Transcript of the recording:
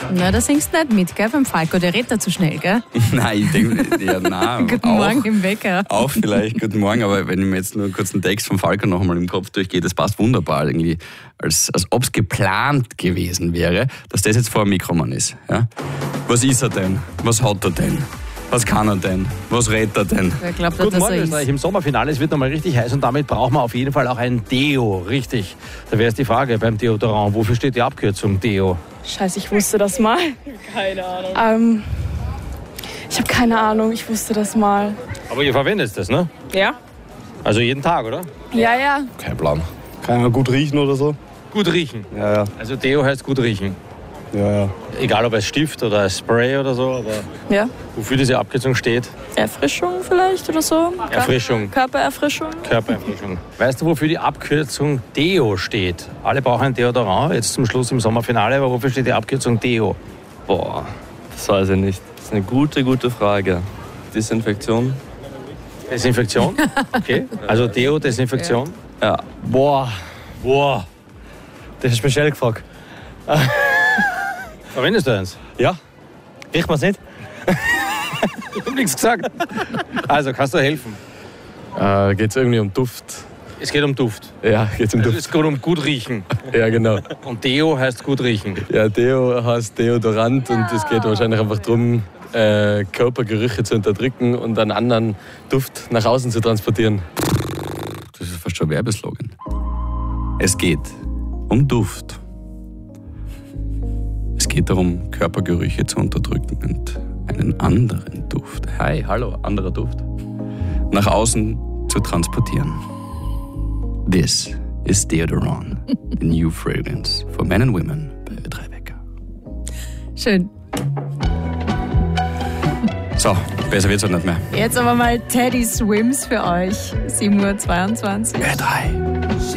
Na, da singst du nicht mit, gell, beim Falco, der redet da zu schnell, gell? Nein, ich denke, ja, nein. Guten Morgen im Wecker. Auch vielleicht, guten Morgen, aber wenn ich mir jetzt nur kurz einen Text vom Falco noch einmal im Kopf durchgehe, das passt wunderbar irgendwie, als ob es geplant gewesen wäre, dass das jetzt vor dem Mikromann ist. Ja? Was ist er denn? Was hat er denn? Was kann er denn? Was redet er denn? Wer glaubt, Guten dass Morgen, er Österreich. ist? Im Sommerfinale, es wird nochmal richtig heiß und damit braucht man auf jeden Fall auch ein Deo, richtig. Da wäre jetzt die Frage beim Deodorant, wofür steht die Abkürzung Deo? Scheiße, ich wusste das mal. Keine Ahnung. Ich habe keine Ahnung, ich wusste das mal. Aber ihr verwendet das, ne? Ja? Also jeden Tag, oder? Ja, ja. Kein Plan. Kann man gut riechen oder so? Gut riechen. Ja. Also Deo heißt gut riechen. Ja. Egal ob als Stift oder als Spray oder so, aber Ja. wofür diese Abkürzung steht? Erfrischung vielleicht oder so? Erfrischung. Körpererfrischung? Körpererfrischung. Weißt du, wofür die Abkürzung Deo steht? Alle brauchen ein Deodorant, jetzt zum Schluss im Sommerfinale, aber wofür steht die Abkürzung Deo? Boah, das weiß ich nicht. Das ist eine gute Frage. Desinfektion? Desinfektion? Okay. Also Deo, Desinfektion? Ja. Boah. Das ist speziell gefragt. Verwendest du eins? Ja? Riecht man es nicht? Ich hab nichts gesagt. Also, kannst du helfen? Geht es irgendwie um Duft? Es geht um Duft. Ja, geht um Also Duft. es geht um gut riechen. Ja, genau. Und Deo heißt gut riechen. Ja, Deo heißt Deodorant und es geht wahrscheinlich einfach darum, Körpergerüche zu unterdrücken und einen anderen Duft nach außen zu transportieren. Das ist fast schon ein Werbeslogan. Es geht um Duft. Es geht darum, Körpergerüche zu unterdrücken und einen anderen Duft, hi, hallo, anderer Duft, nach außen zu transportieren. This is Deodorant, the new fragrance for men and women bei Ö3 Wecker. Schön. So, besser wird's halt nicht mehr. Jetzt aber mal Teddy Swims für euch. 7:22 Uhr. Ö3.